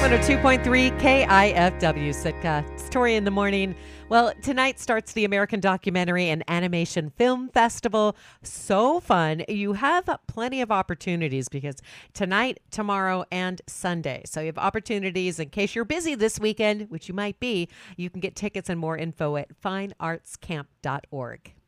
102.3 KIFW Sitka. It's Tori in the morning. Well, tonight starts the American Documentary and Animation Film Festival. So fun. You have plenty of opportunities because tonight, tomorrow, and Sunday. So you have opportunities in case you're busy this weekend, which you might be. You can get tickets and more info at fineartscamp.org.